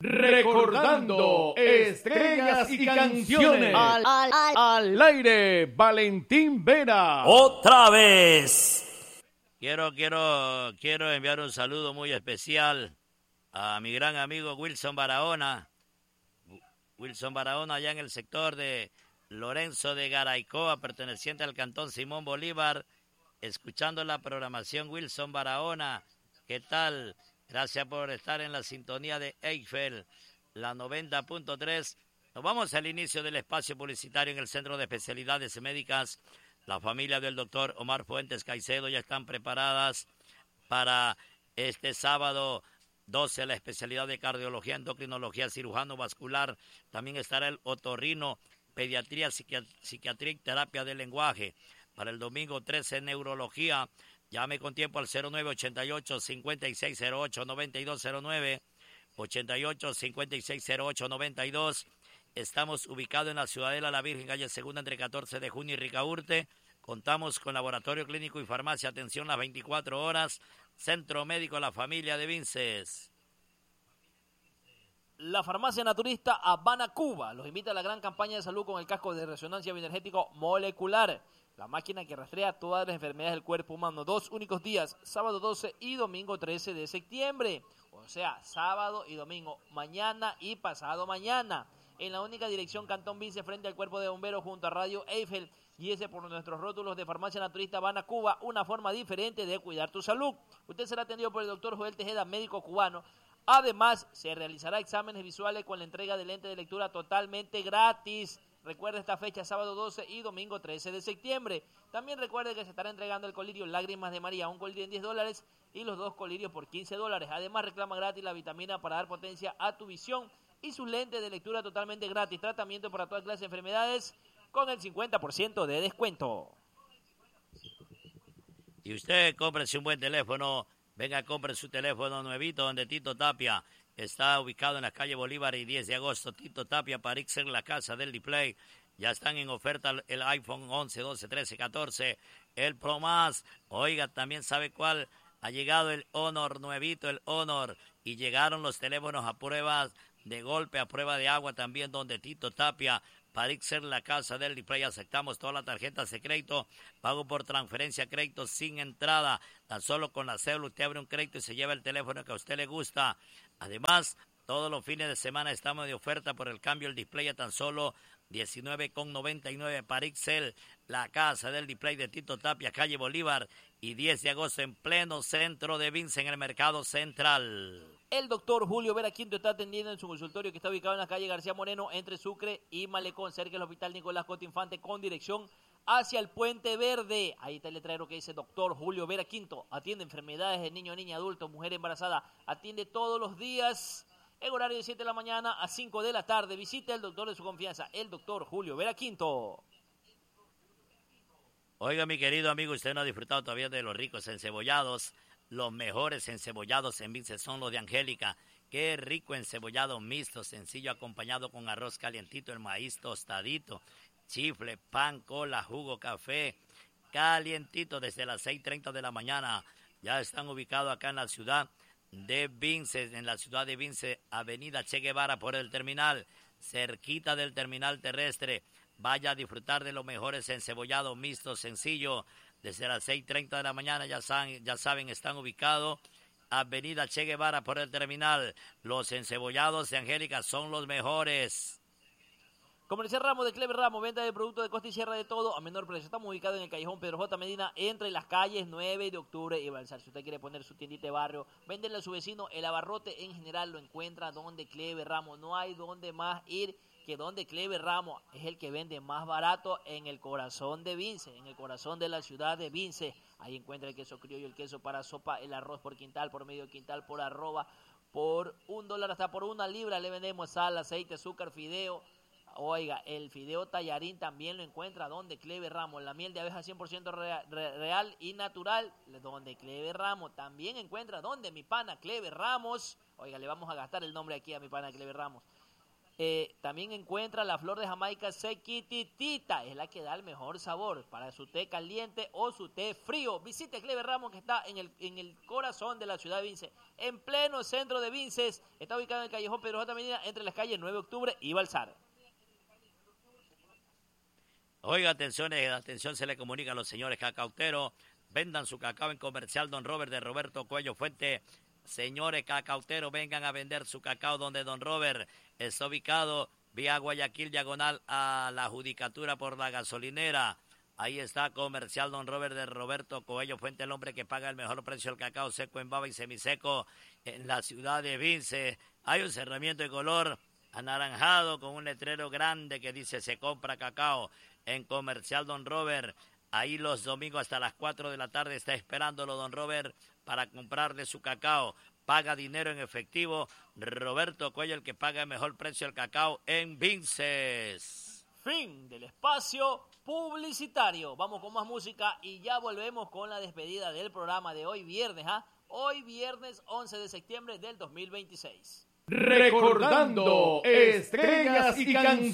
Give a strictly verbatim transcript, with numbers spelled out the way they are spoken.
Recordando estrellas y canciones. Al, al, al, al aire, Valentín Vera. Otra vez. Quiero, quiero, quiero enviar un saludo muy especial a mi gran amigo Wilson Barahona. Wilson Barahona allá en el sector de Lorenzo de Garaycoa, perteneciente al cantón Simón Bolívar, escuchando la programación. Wilson Barahona, ¿qué tal? Gracias por estar en la sintonía de Eiffel, la noventa punto tres. Nos vamos al inicio del espacio publicitario en el Centro de Especialidades Médicas. La familia del doctor Omar Fuentes Caicedo ya están preparadas para este sábado doce, la especialidad de cardiología, endocrinología, cirujano vascular. También estará el otorrino, pediatría, psiquiatría y terapia del lenguaje. Para el domingo trece, neurología. Llame con tiempo al cero nueve ochenta y ocho, cincuenta y seis cero ocho, noventa y dos cero nueve, ochenta y ocho, cincuenta y seis cero ocho, noventa y dos. Estamos ubicados en la Ciudadela La Virgen, calle Segunda, entre catorce de junio y Ricaurte. Contamos con laboratorio clínico y farmacia, atención las veinticuatro horas. Centro Médico La Familia de Vinces. La farmacia naturista Habana, Cuba, los invita a la gran campaña de salud con el casco de resonancia bioenergético molecular. La máquina que rastrea todas las enfermedades del cuerpo humano. Dos únicos días, sábado doce y domingo trece de septiembre. O sea, sábado y domingo, mañana y pasado mañana. En la única dirección Cantón Vince, frente al Cuerpo de Bomberos, junto a Radio Eiffel. Y ese por nuestros rótulos de Farmacia Naturista Habana, Cuba, una forma diferente de cuidar tu salud. Usted será atendido por el doctor Joel Tejeda, médico cubano. Además, se realizará exámenes visuales con la entrega de lentes de lectura totalmente gratis. Recuerde esta fecha, sábado doce y domingo trece de septiembre. También recuerde que se estará entregando el colirio Lágrimas de María, un colirio en diez dólares y los dos colirios por quince dólares. Además, reclama gratis la vitamina para dar potencia a tu visión y sus lentes de lectura totalmente gratis. Tratamiento para toda clase de enfermedades con el cincuenta por ciento de descuento. Y usted cómprese un buen teléfono. Venga, compre su teléfono nuevito donde Tito Tapia está ubicado en la calle Bolívar y diez de agosto. Tito Tapia, Parixer, la casa del display. Ya están en oferta el iPhone once, doce, trece, catorce, el Pro Más. Oiga, también sabe cuál. Ha llegado el Honor nuevito, el Honor. Y llegaron los teléfonos a pruebas de golpe, a prueba de agua también, donde Tito Tapia, Parixer, la casa del display. Aceptamos todas las tarjetas de crédito, pago por transferencia, crédito sin entrada. Tan solo con la cédula usted abre un crédito y se lleva el teléfono que a usted le gusta. Además, todos los fines de semana estamos de oferta por el cambio del display a tan solo diecinueve con noventa y nueve. Parixel, la casa del display de Tito Tapia, calle Bolívar y diez de agosto en pleno centro de Vince, en el mercado central. El doctor Julio Vera Quinto está atendiendo en su consultorio que está ubicado en la calle García Moreno entre Sucre y Malecón, cerca del Hospital Nicolás Coto Infante, con dirección hacia el Puente Verde. Ahí está el letrero que dice doctor Julio Vera Quinto. Atiende enfermedades de niño, niña, adulto, mujer embarazada. Atiende todos los días en horario de siete de la mañana a cinco de la tarde. Visite al doctor de su confianza, el doctor Julio Vera Quinto. Oiga, mi querido amigo, usted no ha disfrutado todavía de los ricos encebollados. Los mejores encebollados en Vince son los de Angélica. Qué rico encebollado mixto, sencillo, acompañado con arroz calientito, el maíz tostadito, chifle, pan, cola, jugo, café, calientito desde las seis y treinta de la mañana. Ya están ubicados acá en la ciudad de Vince, en la ciudad de Vince, avenida Che Guevara por el terminal, cerquita del terminal terrestre. Vaya a disfrutar de los mejores encebollados mixtos, sencillo, desde las seis y treinta de la mañana. Ya saben, ya saben, están ubicados avenida Che Guevara por el terminal. Los encebollados de Angélica son los mejores. Comercial Ramos de Clever Ramos, venta de productos de costa y sierra de todo a menor precio. Estamos ubicados en el callejón Pedro J. Medina, entre las calles nueve de octubre y Balsar. Si usted quiere poner su tiendita de barrio, véndele a su vecino. El abarrote en general lo encuentra donde Clever Ramos. No hay donde más ir que donde Clever Ramos. Es el que vende más barato en el corazón de Vince, en el corazón de la ciudad de Vince. Ahí encuentra el queso criollo, el queso para sopa, el arroz por quintal, por medio quintal, por arroba, por un dólar, hasta por una libra le vendemos sal, aceite, azúcar, fideo. Oiga, el fideo tallarín también lo encuentra donde Clever Ramos. La miel de abeja cien por ciento real, real y natural, donde Clever Ramos. También encuentra donde mi pana Clever Ramos. Oiga, le vamos a gastar el nombre aquí a mi pana Clever Ramos. Eh, también encuentra la flor de Jamaica sequititita, es la que da el mejor sabor para su té caliente o su té frío. Visite Clever Ramos, que está en el, en el corazón de la ciudad de Vinces, en pleno centro de Vinces. Está ubicado en el callejón Pedro J. Medina, entre las calles nueve de octubre y Balsar. Oiga, atención, atención, se le comunica a los señores cacauteros. Vendan su cacao en Comercial Don Robert de Roberto Cuello Fuente. Señores cacauteros, vengan a vender su cacao donde Don Robert está ubicado vía Guayaquil, diagonal a la Judicatura por la gasolinera. Ahí está Comercial Don Robert de Roberto Coello Fuente, el hombre que paga el mejor precio del cacao seco en baba y semiseco en la ciudad de Vinces. Hay un cerramiento de color anaranjado con un letrero grande que dice se compra cacao en Comercial Don Robert. Ahí los domingos hasta las cuatro de la tarde está esperándolo Don Robert para comprarle su cacao. Paga dinero en efectivo. Roberto Cuello, el que paga el mejor precio del cacao en Vinces. Fin del espacio publicitario. Vamos con más música y ya volvemos con la despedida del programa de hoy viernes. ¿ah? Hoy viernes once de septiembre del dos mil veintiséis. Recordando estrellas y canciones.